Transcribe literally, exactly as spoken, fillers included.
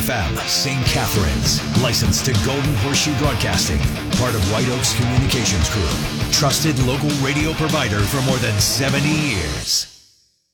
F M, Saint Catharines. Licensed to Golden Horseshoe Broadcasting. Part of White Oaks Communications Group. Trusted local radio provider for more than seventy years.